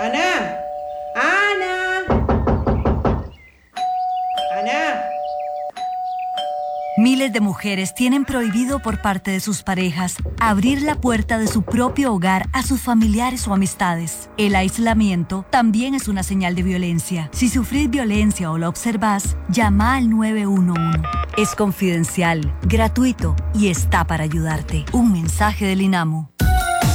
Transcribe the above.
Ana, Ana, Ana. Miles de mujeres tienen prohibido por parte de sus parejas abrir la puerta de su propio hogar a sus familiares o amistades. El aislamiento también es una señal de violencia. Si sufrís violencia o la observás, llama al 911. Es confidencial, gratuito y está para ayudarte. Un mensaje del INAMO.